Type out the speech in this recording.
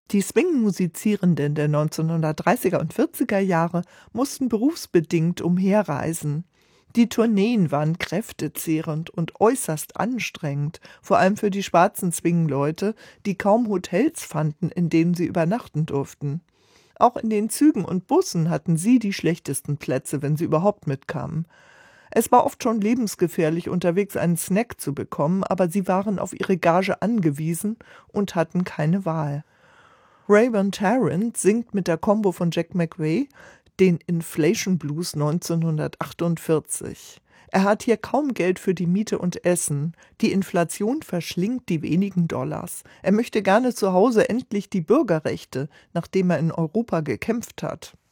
Die Swing-Musizierenden der 1930er und 40er Jahre mussten berufsbedingt umherreisen. Die Tourneen waren kräftezehrend und äußerst anstrengend, vor allem für die schwarzen Swing-Leute, die kaum Hotels fanden, in denen sie übernachten durften. Auch in den Zügen und Bussen hatten sie die schlechtesten Plätze, wenn sie überhaupt mitkamen. Es war oft schon lebensgefährlich, unterwegs einen Snack zu bekommen, aber sie waren auf ihre Gage angewiesen und hatten keine Wahl. Raybon Tarrant singt mit der Combo von Jack McRae den Inflation Blues 1948. Er hat hier kaum Geld für die Miete und Essen. Die Inflation verschlingt die wenigen Dollars. Er möchte gerne zu Hause endlich die Bürgerrechte, nachdem er in Europa gekämpft hat.